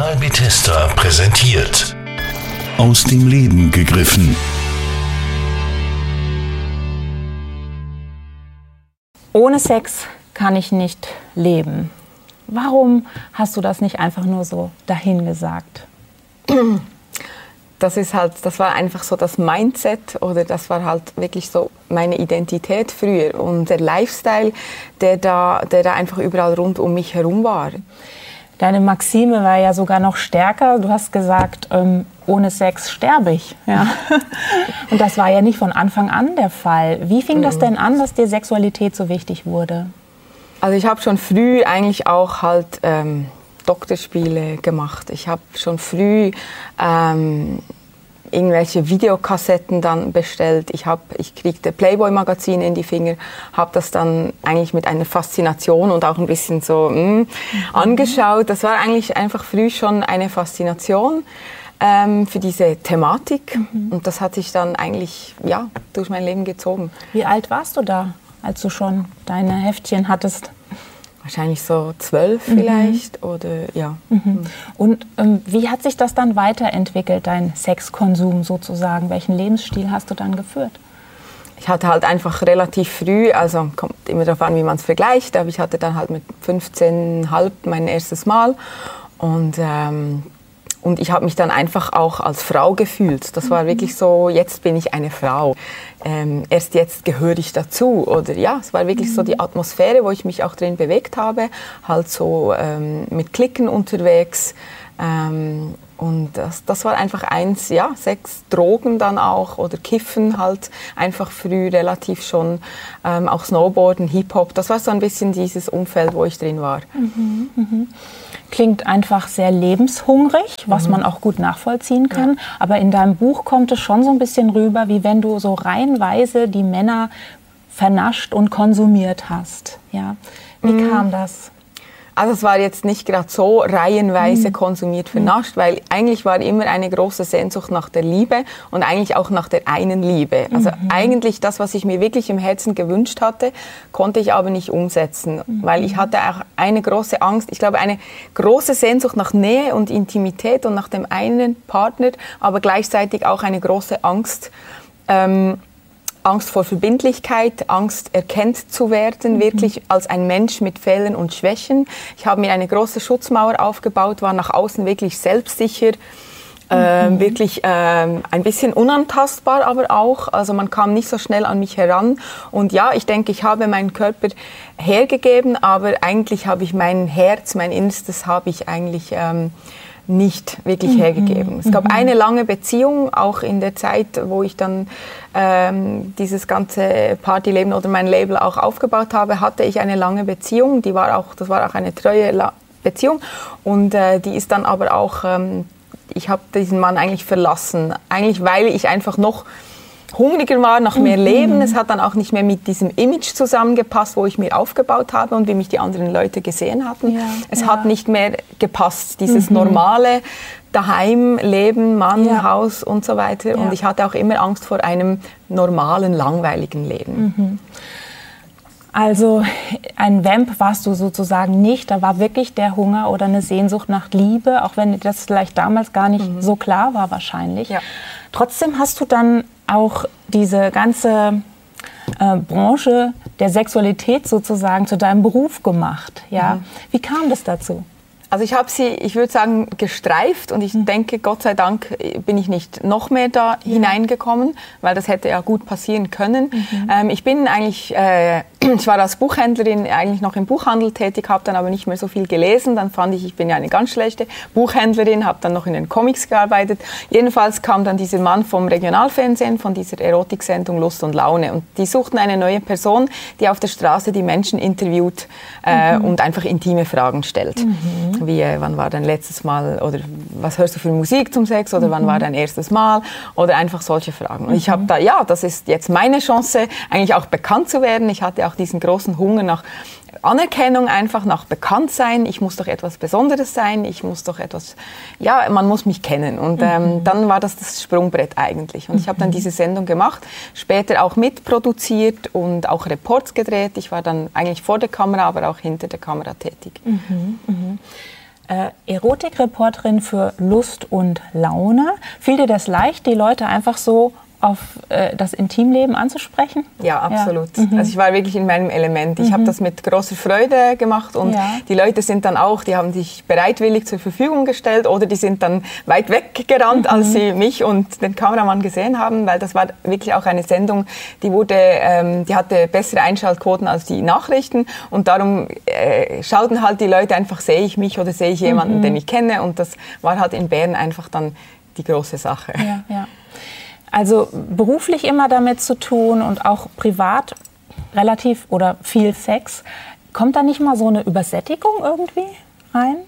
Kanal Bethesda präsentiert. Aus dem Leben gegriffen. Ohne Sex kann ich nicht leben. Warum hast du das nicht einfach nur so dahingesagt? Das war einfach so das Mindset oder das war halt wirklich so meine Identität früher und der Lifestyle, der da einfach überall rund um mich herum war. Deine Maxime war ja sogar noch stärker. Du hast gesagt, ohne Sex sterbe ich. Ja. Und das war ja nicht von Anfang an der Fall. Wie fing das denn an, dass dir Sexualität so wichtig wurde? Also ich habe schon früh eigentlich auch halt Doktorspiele gemacht. Ich habe schon früh irgendwelche Videokassetten dann bestellt. Ich kriegte Playboy-Magazine in die Finger, habe das dann eigentlich mit einer Faszination und auch ein bisschen so angeschaut. Das war eigentlich einfach früh schon eine Faszination für diese Thematik. Und das hat sich dann eigentlich durch mein Leben gezogen. Wie alt warst du da, als du schon deine Heftchen hattest? Wahrscheinlich so 12 vielleicht oder ja. Und wie hat sich das dann weiterentwickelt, dein Sexkonsum sozusagen? Welchen Lebensstil hast du dann geführt? Ich hatte halt einfach relativ früh, also kommt immer darauf an, wie man es vergleicht, aber ich hatte dann halt mit 15,5 mein erstes Mal und ich habe mich dann einfach auch als Frau gefühlt. Das war wirklich so, jetzt bin ich eine Frau. Erst jetzt gehöre ich dazu. Oder ja, es war wirklich so die Atmosphäre, wo ich mich auch drin bewegt habe. Halt so mit Klicken unterwegs. Und das war einfach eins, ja, Sex, Drogen dann auch oder Kiffen halt einfach früh relativ schon. Auch Snowboarden, Hip-Hop, das war so ein bisschen dieses Umfeld, wo ich drin war. Klingt einfach sehr lebenshungrig, was man auch gut nachvollziehen kann. Ja. Aber in deinem Buch kommt es schon so ein bisschen rüber, wie wenn du so reihenweise die Männer vernascht und konsumiert hast. Ja. Wie kam das? Also es war jetzt nicht gerade so reihenweise konsumiert, vernascht, weil eigentlich war immer eine große Sehnsucht nach der Liebe und eigentlich auch nach der einen Liebe. Also eigentlich das, was ich mir wirklich im Herzen gewünscht hatte, konnte ich aber nicht umsetzen, weil ich hatte auch eine große Angst, ich glaube eine große Sehnsucht nach Nähe und Intimität und nach dem einen Partner, aber gleichzeitig auch eine große Angst, Angst vor Verbindlichkeit, Angst erkannt zu werden, wirklich als ein Mensch mit Fehlern und Schwächen. Ich habe mir eine große Schutzmauer aufgebaut, war nach außen wirklich selbstsicher, wirklich ein bisschen unantastbar aber auch. Also man kam nicht so schnell an mich heran. Und ja, ich denke, ich habe meinen Körper hergegeben, aber eigentlich habe ich mein Herz, mein Innerstes habe ich eigentlich nicht wirklich hergegeben. Es gab eine lange Beziehung, auch in der Zeit, wo ich dann dieses ganze Partyleben oder mein Label auch aufgebaut habe, hatte ich eine lange Beziehung. Das war auch eine treue Beziehung und die ist dann aber auch, ich habe diesen Mann eigentlich verlassen, eigentlich weil ich einfach noch hungriger war nach mehr Leben. Es hat dann auch nicht mehr mit diesem Image zusammengepasst, wo ich mir aufgebaut habe und wie mich die anderen Leute gesehen hatten. Ja, es hat nicht mehr gepasst, dieses normale Daheimleben, Mann, Haus und so weiter. Ja. Und ich hatte auch immer Angst vor einem normalen, langweiligen Leben. Also ein Vamp warst du sozusagen nicht. Da war wirklich der Hunger oder eine Sehnsucht nach Liebe, auch wenn das vielleicht damals gar nicht so klar war wahrscheinlich. Ja. Trotzdem hast du dann auch diese ganze Branche der Sexualität sozusagen zu deinem Beruf gemacht. Ja? Wie kam das dazu? Also ich habe sie, ich würde sagen, gestreift und ich denke, Gott sei Dank bin ich nicht noch mehr da hineingekommen, weil das hätte ja gut passieren können. Ich bin eigentlich, ich war als Buchhändlerin eigentlich noch im Buchhandel tätig, habe dann aber nicht mehr so viel gelesen. Dann fand ich bin ja eine ganz schlechte Buchhändlerin, habe dann noch in den Comics gearbeitet. Jedenfalls kam dann dieser Mann vom Regionalfernsehen, von dieser Erotiksendung Lust und Laune. Und die suchten eine neue Person, die auf der Straße die Menschen interviewt und einfach intime Fragen stellt. Wie, wann war dein letztes Mal oder was hörst du für Musik zum Sex oder wann war dein erstes Mal oder einfach solche Fragen. Und ich habe da, das ist jetzt meine Chance, eigentlich auch bekannt zu werden. Ich hatte auch diesen großen Hunger nach Anerkennung, einfach nach Bekanntsein. Ich muss doch etwas Besonderes sein, ich muss doch etwas, man muss mich kennen. Und dann war das Sprungbrett eigentlich. Und ich habe dann diese Sendung gemacht, später auch mitproduziert und auch Reports gedreht. Ich war dann eigentlich vor der Kamera, aber auch hinter der Kamera tätig. Erotikreporterin für Lust und Laune. Fiel dir das leicht, die Leute einfach so auf das Intimleben anzusprechen? Ja, absolut. Ja. Also ich war wirklich in meinem Element. Ich habe das mit großer Freude gemacht und die Leute sind dann auch, die haben sich bereitwillig zur Verfügung gestellt oder die sind dann weit weggerannt, als sie mich und den Kameramann gesehen haben, weil das war wirklich auch eine Sendung, die hatte bessere Einschaltquoten als die Nachrichten und darum schauten halt die Leute einfach, sehe ich mich oder sehe ich jemanden, den ich kenne, und das war halt in Bern einfach dann die große Sache. Ja, ja. Also beruflich immer damit zu tun und auch privat relativ oder viel Sex. Kommt da nicht mal so eine Übersättigung irgendwie rein?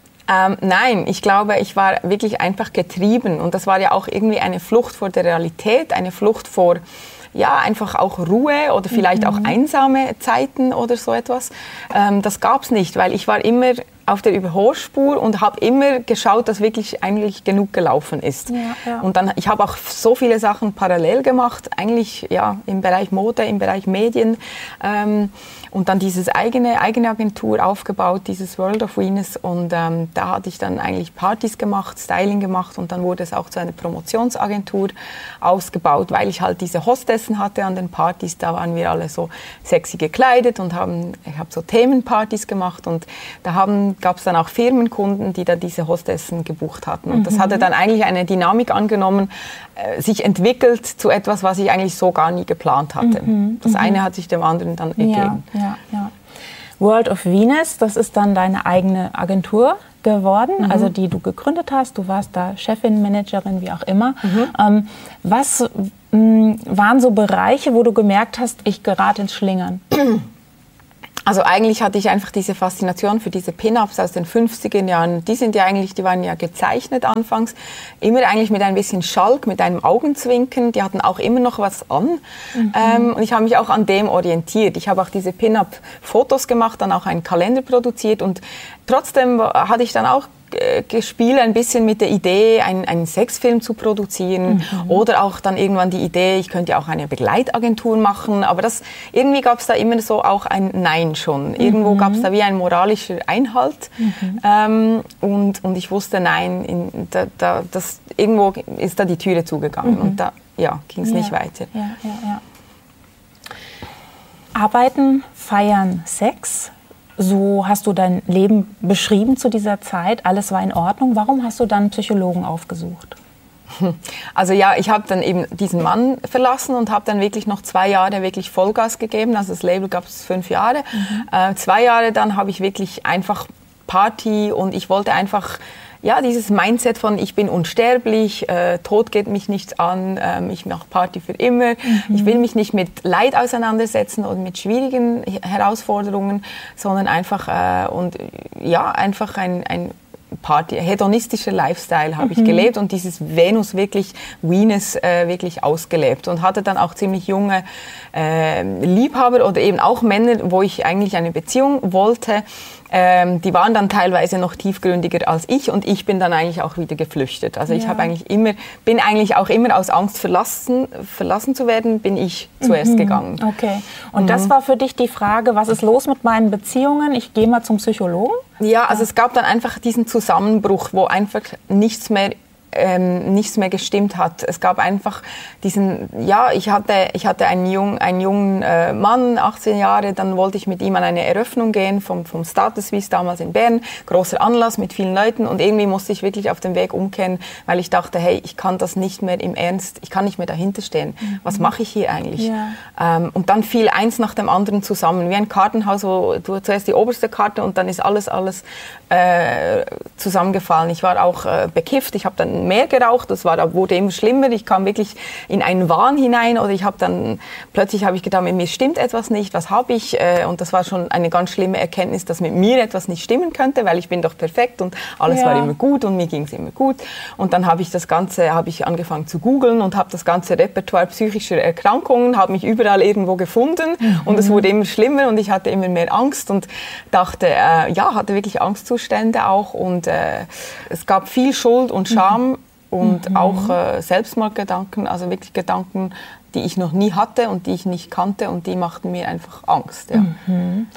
Nein, ich glaube, ich war wirklich einfach getrieben. Und das war ja auch irgendwie eine Flucht vor der Realität, eine Flucht vor einfach auch Ruhe oder vielleicht auch einsame Zeiten oder so etwas. Das gab es nicht, weil ich war immer auf der Überholspur und habe immer geschaut, dass wirklich eigentlich genug gelaufen ist. Ja. Und dann, ich habe auch so viele Sachen parallel gemacht, eigentlich im Bereich Mode, im Bereich Medien. Und dann diese eigene Agentur aufgebaut, dieses World of Venus. Und da hatte ich dann eigentlich Partys gemacht, Styling gemacht und dann wurde es auch zu einer Promotionsagentur ausgebaut, weil ich halt diese Hostessen hatte an den Partys. Da waren wir alle so sexy gekleidet und ich habe so Themenpartys gemacht und da gab es dann auch Firmenkunden, die da diese Hostessen gebucht hatten. Und das hatte dann eigentlich eine Dynamik angenommen, sich entwickelt zu etwas, was ich eigentlich so gar nie geplant hatte. Das eine hat sich dem anderen dann ergeben. Ja. World of Venus, das ist dann deine eigene Agentur geworden, also die du gegründet hast. Du warst da Chefin, Managerin, wie auch immer. Was waren so Bereiche, wo du gemerkt hast, ich gerate ins Schlingern? Also eigentlich hatte ich einfach diese Faszination für diese Pin-Ups aus den 50er Jahren. Die waren ja gezeichnet anfangs, immer eigentlich mit ein bisschen Schalk, mit einem Augenzwinkern. Die hatten auch immer noch was an. Und ich habe mich auch an dem orientiert. Ich habe auch diese Pin-Up-Fotos gemacht, dann auch einen Kalender produziert und trotzdem hatte ich dann auch gespielt ein bisschen mit der Idee, einen Sexfilm zu produzieren oder auch dann irgendwann die Idee, ich könnte ja auch eine Begleitagentur machen, aber irgendwie gab es da immer so auch ein Nein schon. Irgendwo gab es da wie ein moralischer Einhalt und ich wusste, nein, irgendwo ist da die Türe zugegangen und da ging es nicht weiter. Ja. Arbeiten, feiern, Sex. So hast du dein Leben beschrieben zu dieser Zeit. Alles war in Ordnung. Warum hast du dann einen Psychologen aufgesucht? Also ich habe dann eben diesen Mann verlassen und habe dann wirklich noch 2 Jahre wirklich Vollgas gegeben. Also das Label gab es 5 Jahre. 2 Jahre dann habe ich wirklich einfach Party und ich wollte einfach dieses Mindset von ich bin unsterblich, Tod geht mich nichts an, ich mache Party für immer, ich will mich nicht mit Leid auseinandersetzen oder mit schwierigen Herausforderungen, sondern einfach einfach ein hedonistischer Lifestyle habe ich gelebt und dieses Venus wirklich ausgelebt und hatte dann auch ziemlich junge Liebhaber oder eben auch Männer, wo ich eigentlich eine Beziehung wollte. Die waren dann teilweise noch tiefgründiger als ich und ich bin dann eigentlich auch wieder geflüchtet. Also ich habe bin eigentlich auch immer aus Angst verlassen zu werden, bin ich zuerst gegangen. Okay. Und das war für dich die Frage, was ist los mit meinen Beziehungen? Ich gehe mal zum Psychologen? Ja, also es gab dann einfach diesen Zusammenbruch, wo einfach nichts mehr gestimmt hat. Es gab einfach diesen, ich hatte einen jungen Mann, 18 Jahre, dann wollte ich mit ihm an eine Eröffnung gehen vom Status Suisse damals in Bern, großer Anlass mit vielen Leuten und irgendwie musste ich wirklich auf dem Weg umkehren, weil ich dachte, hey, ich kann das nicht mehr im Ernst, ich kann nicht mehr dahinter stehen. Was mache ich hier eigentlich? Ja. Und dann fiel eins nach dem anderen zusammen, wie ein Kartenhaus, wo du zuerst die oberste Karte und dann ist alles zusammengefallen. Ich war auch bekifft, ich habe dann mehr geraucht, wurde immer schlimmer, ich kam wirklich in einen Wahn hinein oder plötzlich habe ich gedacht, mit mir stimmt etwas nicht, was habe ich? Und das war schon eine ganz schlimme Erkenntnis, dass mit mir etwas nicht stimmen könnte, weil ich bin doch perfekt und alles war immer gut und mir ging es immer gut. Und dann habe ich angefangen zu googeln und habe das ganze Repertoire psychischer Erkrankungen, habe mich überall irgendwo gefunden und es wurde immer schlimmer und ich hatte immer mehr Angst und dachte, hatte wirklich Angstzustände auch und es gab viel Schuld und Scham und auch Selbstmordgedanken, also wirklich Gedanken, die ich noch nie hatte und die ich nicht kannte und die machten mir einfach Angst. Ja.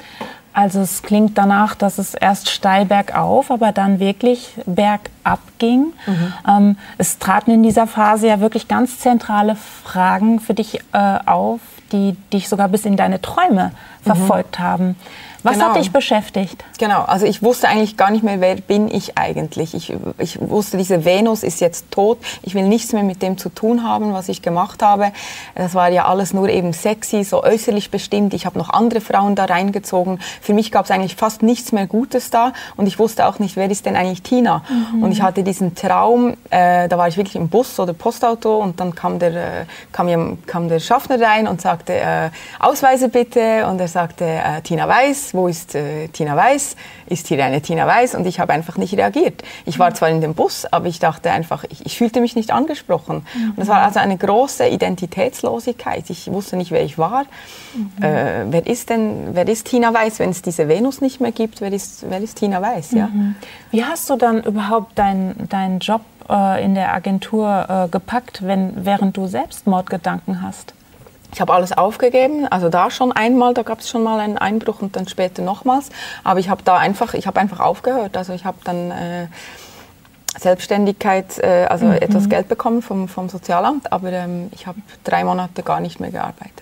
Also es klingt danach, dass es erst steil bergauf, aber dann wirklich bergab ging. Es traten in dieser Phase ja wirklich ganz zentrale Fragen für dich auf, die dich sogar bis in deine Träume verfolgt haben. Was hat dich beschäftigt? Genau, also ich wusste eigentlich gar nicht mehr, wer bin ich eigentlich. Ich wusste, diese Venus ist jetzt tot. Ich will nichts mehr mit dem zu tun haben, was ich gemacht habe. Das war ja alles nur eben sexy, so äußerlich bestimmt. Ich habe noch andere Frauen da reingezogen. Für mich gab es eigentlich fast nichts mehr Gutes da. Und ich wusste auch nicht, wer ist denn eigentlich Tina? Und ich hatte diesen Traum, da war ich wirklich im Bus oder Postauto und dann kam der Schaffner rein und sagte, Ausweise bitte. Und er sagte, Tina Weiß. Wo ist Tina Weiß? Ist hier eine Tina Weiß? Und ich habe einfach nicht reagiert. Ich war zwar in dem Bus, aber ich dachte einfach, ich fühlte mich nicht angesprochen. Und es war also eine große Identitätslosigkeit. Ich wusste nicht, wer ich war. Wer ist Tina Weiß, wenn es diese Venus nicht mehr gibt? Wer ist Tina Weiß? Ja? Wie hast du dann überhaupt deinen Job in der Agentur gepackt, während du Selbstmordgedanken hast? Ich habe alles aufgegeben, also da schon einmal, da gab es schon mal einen Einbruch und dann später nochmals. Aber ich habe einfach aufgehört. Also ich habe dann Selbstständigkeit, etwas Geld bekommen vom Sozialamt, aber ich habe 3 Monate gar nicht mehr gearbeitet.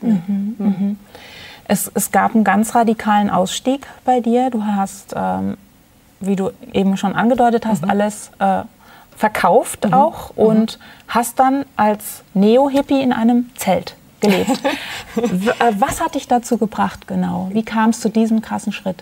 Es gab einen ganz radikalen Ausstieg bei dir. Du hast, wie du eben schon angedeutet hast, alles verkauft auch und hast dann als Neo-Hippie in einem Zelt gelebt. Was hat dich dazu gebracht genau? Wie kam es zu diesem krassen Schritt?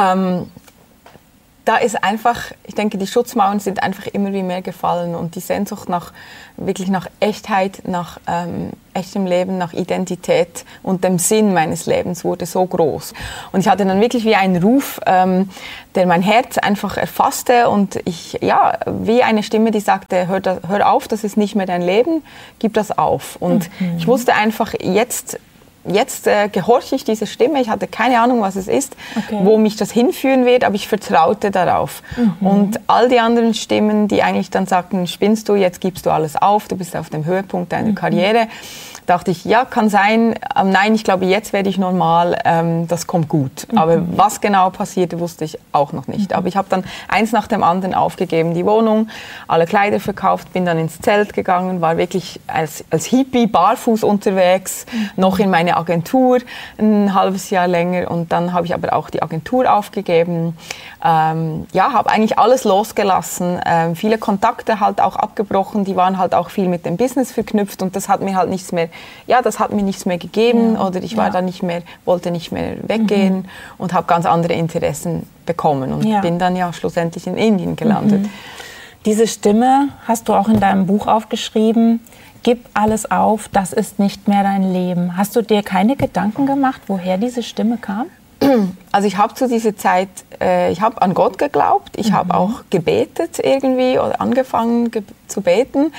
Da ist einfach, ich denke, die Schutzmauern sind einfach immer wie mehr gefallen und die Sehnsucht nach Echtheit, nach echtem Leben, nach Identität und dem Sinn meines Lebens wurde so groß. Und ich hatte dann wirklich wie einen Ruf, der mein Herz einfach erfasste und wie eine Stimme, die sagte, hör auf, das ist nicht mehr dein Leben, gib das auf. Und ich wusste einfach, jetzt gehorche ich dieser Stimme. Ich hatte keine Ahnung, was es ist, wo mich das hinführen wird, aber ich vertraute darauf. Und all die anderen Stimmen, die eigentlich dann sagten, spinnst du, jetzt gibst du alles auf, du bist auf dem Höhepunkt deiner Karriere, dachte ich, ja, kann sein, nein, ich glaube, jetzt werde ich normal, das kommt gut. Aber was genau passierte, wusste ich auch noch nicht. Aber ich habe dann eins nach dem anderen aufgegeben, die Wohnung, alle Kleider verkauft, bin dann ins Zelt gegangen, war wirklich als Hippie barfuß unterwegs, noch in meine Agentur, ein halbes Jahr länger und dann habe ich aber auch die Agentur aufgegeben. Habe eigentlich alles losgelassen, viele Kontakte halt auch abgebrochen, die waren halt auch viel mit dem Business verknüpft und das hat mir halt nichts mehr gegeben oder ich war wollte nicht mehr weggehen und habe ganz andere Interessen bekommen und bin dann ja schlussendlich in Indien gelandet. Diese Stimme hast du auch in deinem Buch aufgeschrieben, gib alles auf, das ist nicht mehr dein Leben. Hast du dir keine Gedanken gemacht, woher diese Stimme kam? Also ich habe zu dieser Zeit, ich habe an Gott geglaubt, ich habe auch gebetet irgendwie oder angefangen zu beten.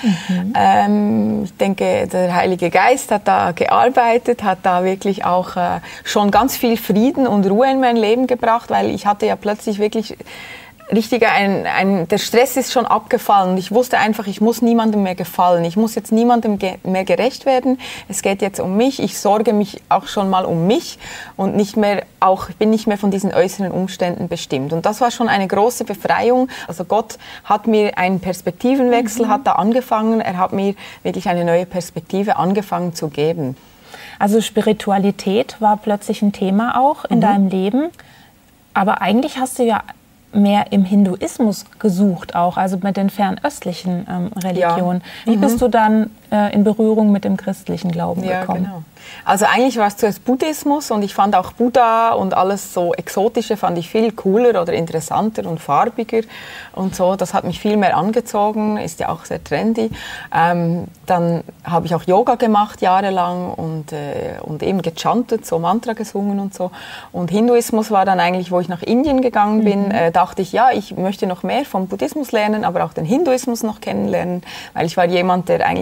Ich denke, der Heilige Geist hat da gearbeitet, hat da wirklich auch schon ganz viel Frieden und Ruhe in mein Leben gebracht, weil ich hatte ja plötzlich wirklich der Stress ist schon abgefallen und ich wusste einfach, ich muss niemandem mehr gefallen. Ich muss jetzt niemandem mehr gerecht werden. Es geht jetzt um mich. Ich sorge mich auch schon mal um mich und ich bin nicht mehr von diesen äußeren Umständen bestimmt. Und das war schon eine große Befreiung. Also Gott hat mir einen Perspektivenwechsel, hat da angefangen. Er hat mir wirklich eine neue Perspektive angefangen zu geben. Also Spiritualität war plötzlich ein Thema auch in deinem Leben. Aber eigentlich hast du ja mehr im Hinduismus gesucht auch, also mit den fernöstlichen Religionen. Wie bist du dann in Berührung mit dem christlichen Glauben gekommen? Genau. Also eigentlich war es zuerst Buddhismus und ich fand auch Buddha und alles so Exotische fand ich viel cooler oder interessanter und farbiger und so. Das hat mich viel mehr angezogen, ist ja auch sehr trendy. Dann habe ich auch Yoga gemacht jahrelang und eben gechantet, so Mantra gesungen und so. Und Hinduismus war dann eigentlich, wo ich nach Indien gegangen bin, dachte ich, ja, ich möchte noch mehr vom Buddhismus lernen, aber auch den Hinduismus noch kennenlernen, weil ich war jemand, der eigentlich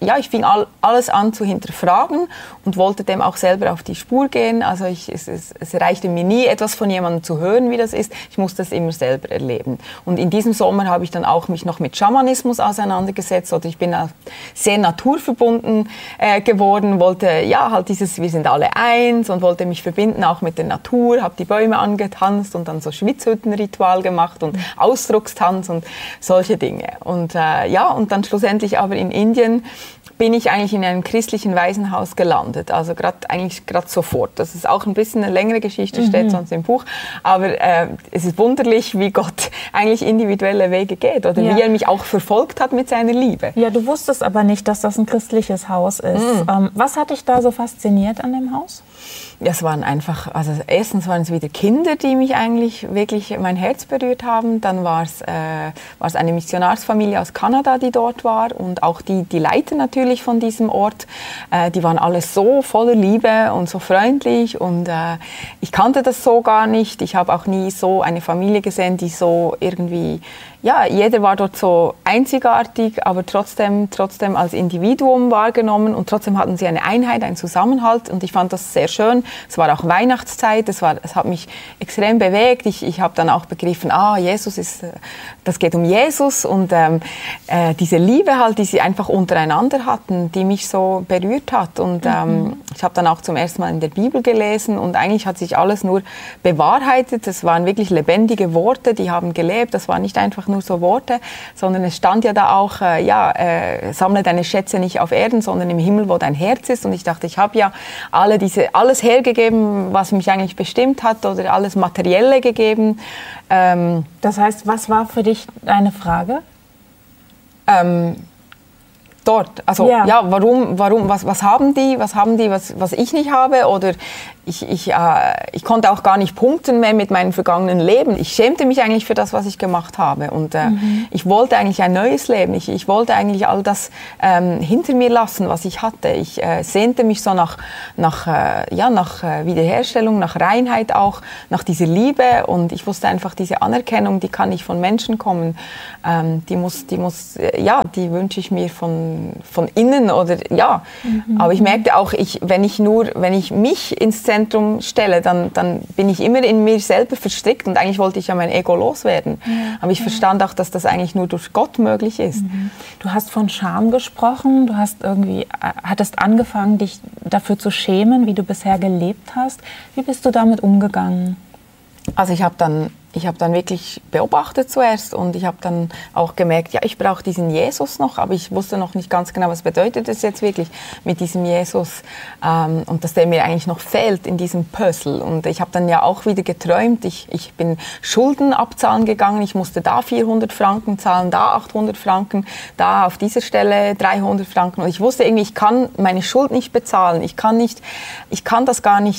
ich fing alles an zu hinterfragen und wollte dem auch selber auf die Spur gehen. Also es reichte mir nie, etwas von jemandem zu hören, wie das ist. Ich musste es immer selber erleben. Und in diesem Sommer habe ich dann auch mich noch mit Schamanismus auseinandergesetzt. Oder ich bin sehr naturverbunden geworden, wollte halt dieses wir sind alle eins und wollte mich verbinden auch mit der Natur, habe die Bäume angetanzt und dann so Schwitzhüttenritual gemacht und Ausdruckstanz und solche Dinge. Und und dann schlussendlich aber in Indien bin ich eigentlich in einem christlichen Waisenhaus gelandet, also gerade sofort. Das ist auch ein bisschen eine längere Geschichte, steht sonst im Buch, aber es ist wunderlich, wie Gott eigentlich individuelle Wege geht oder wie er mich auch verfolgt hat mit seiner Liebe. Ja, du wusstest aber nicht, dass das ein christliches Haus ist. Was hat dich da so fasziniert an dem Haus? Ja, es waren einfach, also erstens waren es wieder Kinder, die mich eigentlich wirklich mein Herz berührt haben. Dann war es eine Missionarsfamilie aus Kanada, die dort war und auch die Leiter natürlich von diesem Ort. Die waren alle so voller Liebe und so freundlich und ich kannte das so gar nicht. Ich habe auch nie so eine Familie gesehen, die so irgendwie, jeder war dort so einzigartig, aber trotzdem als Individuum wahrgenommen und trotzdem hatten sie eine Einheit, einen Zusammenhalt und ich fand das sehr schön. Es war auch Weihnachtszeit, es hat mich extrem bewegt. Ich habe dann auch begriffen, das geht um Jesus und diese Liebe halt, die sie einfach untereinander hatten, die mich so berührt hat und ich habe dann auch zum ersten Mal in der Bibel gelesen und eigentlich hat sich alles nur bewahrheitet. Es waren wirklich lebendige Worte, die haben gelebt, das war nicht einfach nur so Worte, sondern es stand ja da auch, sammle deine Schätze nicht auf Erden, sondern im Himmel, wo dein Herz ist. Und ich dachte, ich habe ja alles hergegeben, was mich eigentlich bestimmt hat oder alles Materielle gegeben. Das heißt, was war für dich deine Frage? Dort, also warum, was haben die, was ich nicht habe oder ich konnte auch gar nicht punkten mehr mit meinem vergangenen Leben. Ich schämte mich eigentlich für das, was ich gemacht habe und ich wollte eigentlich ein neues Leben. Ich wollte eigentlich all das hinter mir lassen, was ich hatte. Ich sehnte mich so nach Wiederherstellung, nach Reinheit auch, nach dieser Liebe und ich wusste einfach, diese Anerkennung, die kann nicht von Menschen kommen. Die wünsche ich mir von innen oder aber ich merkte auch, wenn ich mich ins Zentrum stelle, dann bin ich immer in mir selber verstrickt und eigentlich wollte ich ja mein Ego loswerden. Aber ich verstand auch, dass das eigentlich nur durch Gott möglich ist. Du hast von Scham gesprochen, du hattest angefangen, dich dafür zu schämen, wie du bisher gelebt hast. Wie bist du damit umgegangen? Also ich habe dann wirklich beobachtet zuerst und ich habe dann auch gemerkt, ich brauche diesen Jesus noch, aber ich wusste noch nicht ganz genau, was bedeutet es jetzt wirklich mit diesem Jesus und dass der mir eigentlich noch fehlt in diesem Puzzle. Und ich habe dann ja auch wieder geträumt, ich bin Schulden abzahlen gegangen, ich musste da 400 Franken zahlen, da 800 Franken, da auf dieser Stelle 300 Franken und ich wusste irgendwie, ich kann meine Schuld nicht bezahlen, ich kann das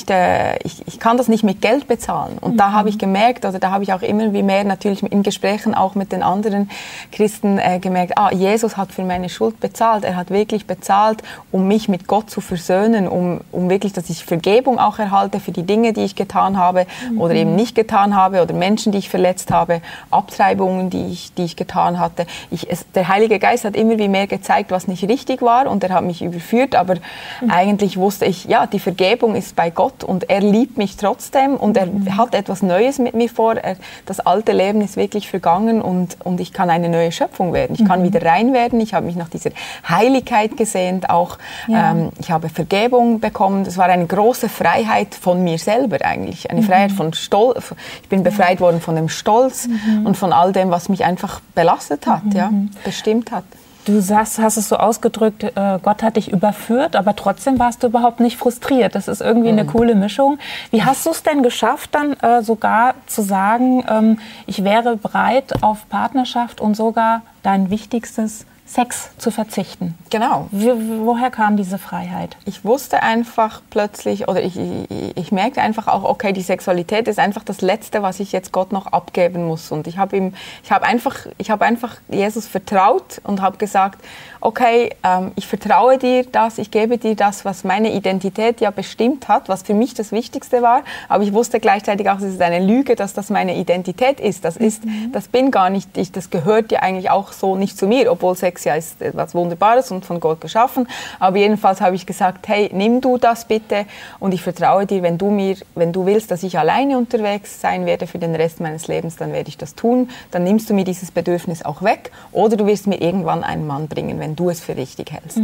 nicht mit Geld bezahlen und da habe ich gemerkt, also da habe ich auch immer wie mehr natürlich in Gesprächen auch mit den anderen Christen gemerkt, Jesus hat für meine Schuld bezahlt. Er hat wirklich bezahlt, um mich mit Gott zu versöhnen, um wirklich, dass ich Vergebung auch erhalte für die Dinge, die ich getan habe oder eben nicht getan habe oder Menschen, die ich verletzt habe, Abtreibungen, die ich getan hatte. Der Heilige Geist hat immer wie mehr gezeigt, was nicht richtig war und er hat mich überführt, aber eigentlich wusste ich, die Vergebung ist bei Gott und er liebt mich trotzdem und er hat etwas Neues mit mir vor. Das alte Leben ist wirklich vergangen und ich kann eine neue Schöpfung werden. Ich kann wieder rein werden. Ich habe mich nach dieser Heiligkeit gesehnt. Auch ich habe Vergebung bekommen. Das war eine große Freiheit von mir selber eigentlich. Eine Freiheit von Stolz. Ich bin befreit worden von dem Stolz und von all dem, was mich einfach belastet hat, bestimmt hat. Du hast es so ausgedrückt, Gott hat dich überführt, aber trotzdem warst du überhaupt nicht frustriert. Das ist irgendwie eine coole Mischung. Wie hast du es denn geschafft, dann sogar zu sagen, ich wäre bereit auf Partnerschaft und sogar dein wichtigstes Sex zu verzichten? Genau. Woher kam diese Freiheit? Ich wusste einfach plötzlich, oder ich merkte einfach auch, okay, die Sexualität ist einfach das Letzte, was ich jetzt Gott noch abgeben muss. Und ich habe einfach Jesus vertraut und habe gesagt, okay, ich vertraue dir das, ich gebe dir das, was meine Identität ja bestimmt hat, was für mich das Wichtigste war. Aber ich wusste gleichzeitig auch, es ist eine Lüge, dass das meine Identität ist. Das bin gar nicht ich, das gehört ja eigentlich auch so nicht zu mir, obwohl Sex Sex ist etwas Wunderbares und von Gott geschaffen. Aber jedenfalls habe ich gesagt, hey, nimm du das bitte und ich vertraue dir, wenn du willst, dass ich alleine unterwegs sein werde für den Rest meines Lebens, dann werde ich das tun. Dann nimmst du mir dieses Bedürfnis auch weg oder du wirst mir irgendwann einen Mann bringen, wenn du es für richtig hältst.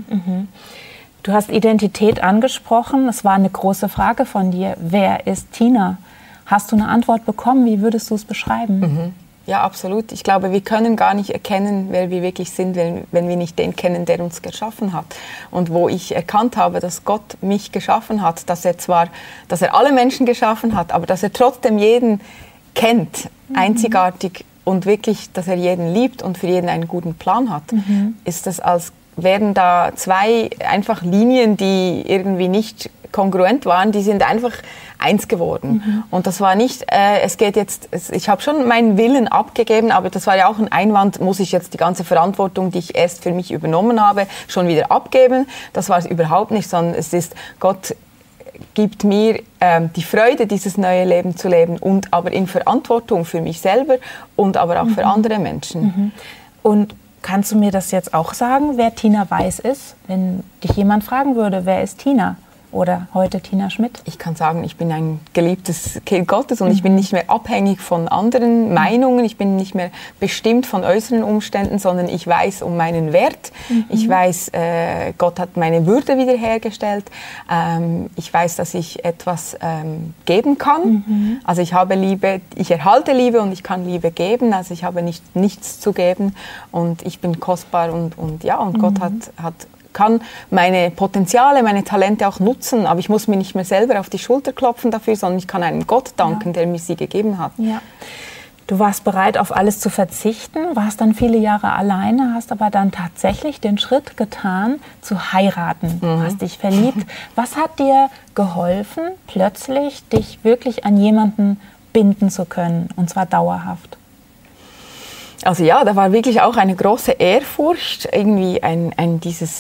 Du hast Identität angesprochen. Es war eine große Frage von dir. Wer ist Tina? Hast du eine Antwort bekommen? Wie würdest du es beschreiben? Ja, absolut. Ich glaube, wir können gar nicht erkennen, wer wir wirklich sind, wenn wir nicht den kennen, der uns geschaffen hat. Und wo ich erkannt habe, dass Gott mich geschaffen hat, dass er alle Menschen geschaffen hat, aber dass er trotzdem jeden kennt, einzigartig und wirklich, dass er jeden liebt und für jeden einen guten Plan hat, ist das wären da zwei einfach Linien, die irgendwie nicht kongruent waren, die sind einfach eins geworden. Und das war nicht, ich habe schon meinen Willen abgegeben, aber das war ja auch ein Einwand, muss ich jetzt die ganze Verantwortung, die ich erst für mich übernommen habe, schon wieder abgeben. Das war es überhaupt nicht, sondern es ist, Gott gibt mir die Freude, dieses neue Leben zu leben und aber in Verantwortung für mich selber und aber auch für andere Menschen. Und kannst du mir das jetzt auch sagen, wer Tina Weiß ist? Wenn dich jemand fragen würde, wer ist Tina? Oder heute Tina Schmidt? Ich kann sagen, ich bin ein geliebtes Kind Gottes und ich bin nicht mehr abhängig von anderen Meinungen. Ich bin nicht mehr bestimmt von äußeren Umständen, sondern ich weiß um meinen Wert. Ich weiß, Gott hat meine Würde wiederhergestellt. Ich weiß, dass ich etwas geben kann. Also ich habe Liebe, ich erhalte Liebe und ich kann Liebe geben. Also ich habe nichts zu geben und ich bin kostbar und Gott kann meine Potenziale, meine Talente auch nutzen, aber ich muss mir nicht mehr selber auf die Schulter klopfen dafür, sondern ich kann einem Gott danken, der mir sie gegeben hat. Ja. Du warst bereit, auf alles zu verzichten, warst dann viele Jahre alleine, hast aber dann tatsächlich den Schritt getan, zu heiraten. Du hast dich verliebt. Was hat dir geholfen, plötzlich dich wirklich an jemanden binden zu können, und zwar dauerhaft? Also ja, da war wirklich auch eine große Ehrfurcht, irgendwie dieses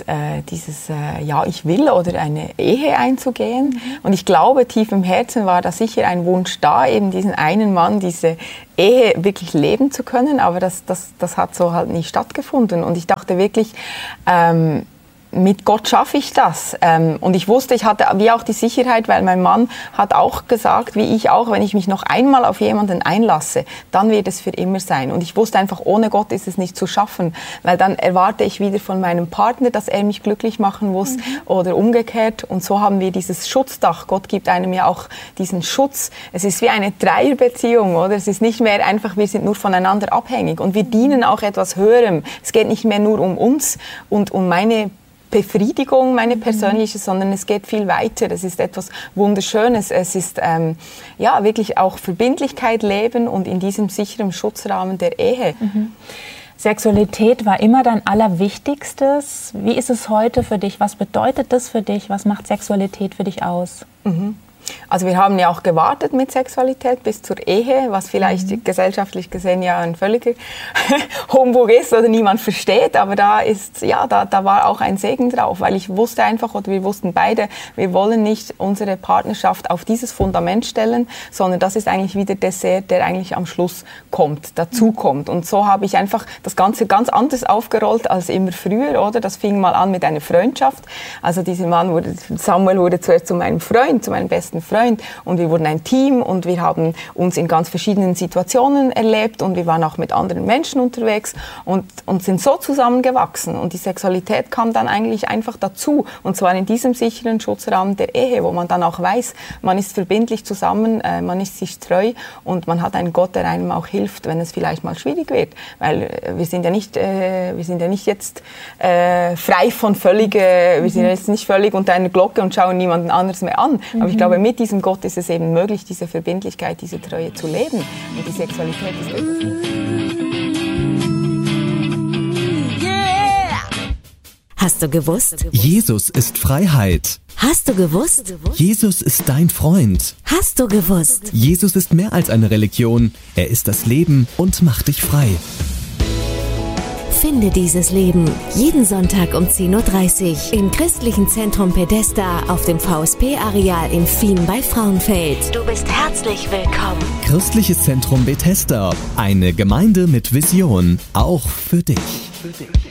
ja, ich will oder eine Ehe einzugehen. Und ich glaube, tief im Herzen war da sicher ein Wunsch da, eben diesen einen Mann, diese Ehe wirklich leben zu können. Aber das hat so halt nie stattgefunden. Und ich dachte wirklich, mit Gott schaffe ich das. Und ich wusste, ich hatte wie auch die Sicherheit, weil mein Mann hat auch gesagt, wie ich auch, wenn ich mich noch einmal auf jemanden einlasse, dann wird es für immer sein. Und ich wusste einfach, ohne Gott ist es nicht zu schaffen, weil dann erwarte ich wieder von meinem Partner, dass er mich glücklich machen muss oder umgekehrt. Und so haben wir dieses Schutzdach. Gott gibt einem ja auch diesen Schutz. Es ist wie eine Dreierbeziehung, oder? Es ist nicht mehr einfach, wir sind nur voneinander abhängig. Und wir dienen auch etwas Höherem. Es geht nicht mehr nur um uns und um meine Befriedigung, meine persönliche, sondern es geht viel weiter. Es ist etwas Wunderschönes. Es ist ja wirklich auch Verbindlichkeit leben und in diesem sicheren Schutzrahmen der Ehe. Sexualität war immer dein Allerwichtigstes. Wie ist es heute für dich? Was bedeutet das für dich? Was macht Sexualität für dich aus? Also wir haben ja auch gewartet mit Sexualität bis zur Ehe, was vielleicht gesellschaftlich gesehen ja ein völliger Humbug ist oder niemand versteht, aber da war auch ein Segen drauf, weil ich wusste einfach, oder wir wussten beide, wir wollen nicht unsere Partnerschaft auf dieses Fundament stellen, sondern das ist eigentlich wie der Dessert, der eigentlich am Schluss dazu kommt. Und so habe ich einfach das Ganze ganz anders aufgerollt als immer früher, oder? Das fing mal an mit einer Freundschaft. Also Samuel wurde zuerst zu meinem Freund, zu meinem besten Freund, und wir wurden ein Team und wir haben uns in ganz verschiedenen Situationen erlebt und wir waren auch mit anderen Menschen unterwegs und sind so zusammengewachsen, und die Sexualität kam dann eigentlich einfach dazu, und zwar in diesem sicheren Schutzrahmen der Ehe, wo man dann auch weiß, man ist verbindlich zusammen, man ist sich treu und man hat einen Gott, der einem auch hilft, wenn es vielleicht mal schwierig wird, weil wir sind ja nicht jetzt frei von wir sind jetzt nicht völlig unter einer Glocke und schauen niemanden anderes mehr an, aber ich glaube, mit diesem Gott ist es eben möglich, diese Verbindlichkeit, diese Treue zu leben. Und die Sexualität ist etwas. Hast du gewusst? Jesus ist Freiheit. Hast du gewusst? Jesus ist dein Freund. Hast du gewusst? Jesus ist mehr als eine Religion. Er ist das Leben und macht dich frei. Finde dieses Leben jeden Sonntag um 10:30 Uhr im Christlichen Zentrum Bethesda auf dem VSP-Areal in Fien bei Frauenfeld. Du bist herzlich willkommen. Christliches Zentrum Bethesda. Eine Gemeinde mit Vision. Auch für dich.